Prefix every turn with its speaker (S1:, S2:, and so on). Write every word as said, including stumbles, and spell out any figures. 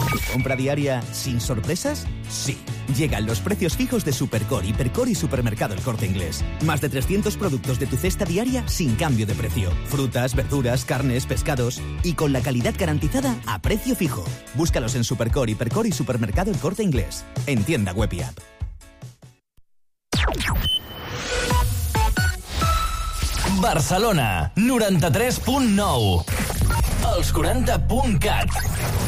S1: ¿Compra diaria sin sorpresas? Sí. Llegan los precios fijos de Supercore, Hipercore y Supermercado El Corte Inglés. Más de trescientos productos de tu cesta diaria sin cambio de precio. Frutas, verduras, carnes, pescados. Y con la calidad garantizada a precio fijo. Búscalos en Supercore, Hipercore y Supermercado El Corte Inglés. En tienda web y app.
S2: Barcelona, noranta-tres punt nou. Els quaranta punt cat.